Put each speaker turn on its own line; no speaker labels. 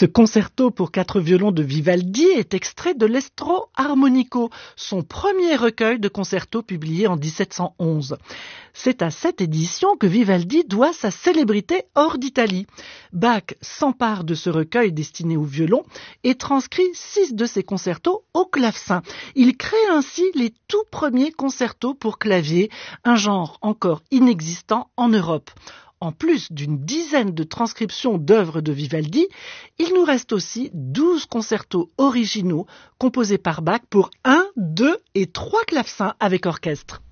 Ce concerto pour 4 violons de Vivaldi est extrait de l'Estro Armonico, son premier recueil de concertos publié en 1711. C'est à cette édition que Vivaldi doit sa célébrité hors d'Italie. Bach s'empare de ce recueil destiné au violon et transcrit 6 de ses concertos au clavecin. Il crée ainsi les tout premiers concertos pour clavier, un genre encore inexistant en Europe. En plus d'une dizaine de transcriptions d'œuvres de Vivaldi, il nous reste aussi 12 concertos originaux composés par Bach pour 1, 2 et 3 clavecins avec orchestre.